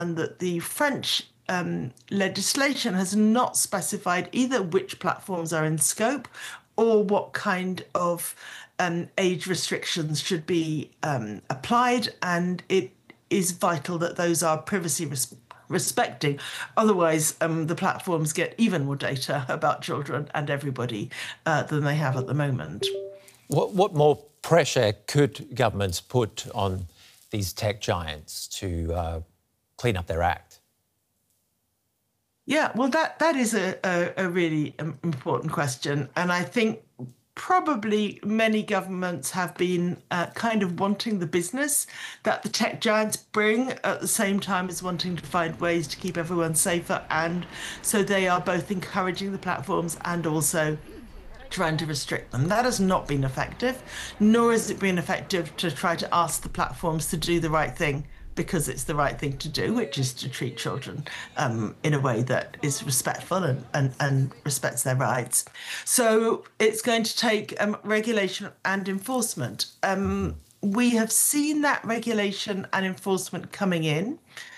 that the French legislation has not specified either which platforms are in scope or what kind of age restrictions should be applied, and it is vital that those are privacy respecting. Otherwise, the platforms get even more data about children and everybody than they have at the moment. What more pressure could governments put on these tech giants to clean up their act? Yeah, well, that is a really important question. And I think probably many governments have been kind of wanting the business that the tech giants bring at the same time as wanting to find ways to keep everyone safer. And so they are both encouraging the platforms and also trying to restrict them. That has not been effective, nor has it been effective to try to ask the platforms to do the right thing because it's the right thing to do, which is to treat children in a way that is respectful and respects their rights. So it's going to take regulation and enforcement. We have seen that regulation and enforcement coming in.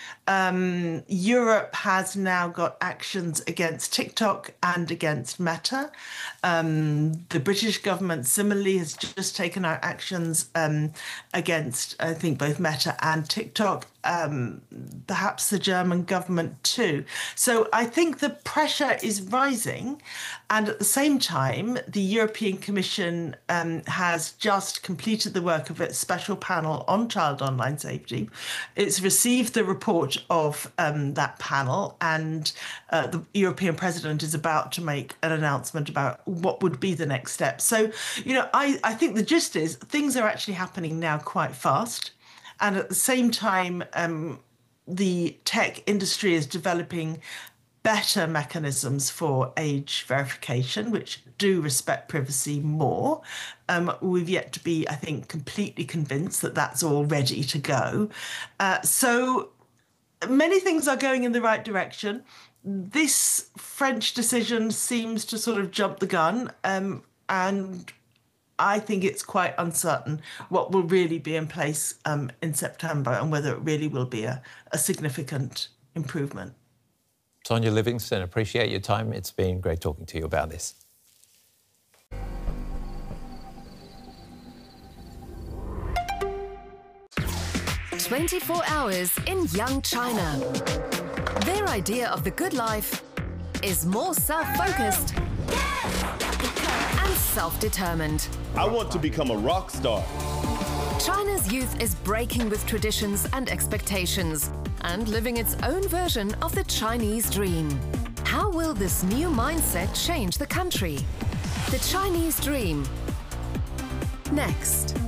Europe has now got actions against TikTok and against Meta. The British government similarly has just taken out actions against, I think, both Meta and TikTok, perhaps the German government too. So I think the pressure is rising. And at the same time, the European Commission has just completed the work of its special panel on child online safety. It's received the report of that panel, and the European president is about to make an announcement about what would be the next step. So, I think the gist is things are actually happening now quite fast. And at the same time, the tech industry is developing better mechanisms for age verification, which do respect privacy more. We've yet to be, I think, completely convinced that that's all ready to go. So many things are going in the right direction. This French decision seems to sort of jump the gun, and I think it's quite uncertain what will really be in place in September and whether it really will be a significant improvement. Sonia Livingstone, appreciate your time. It's been great talking to you about this. "24 Hours in Young China." Their idea of the good life is more self-focused and self-determined. I want to become a rock star. China's youth is breaking with traditions and expectations and living its own version of the Chinese dream. How will this new mindset change the country? The Chinese dream. Next.